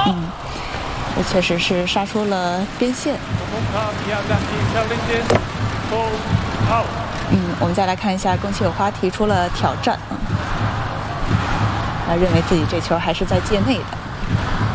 这确实是杀出了边线。我们再来看一下宫崎有花提出了挑战认为自己这球还是在界内的。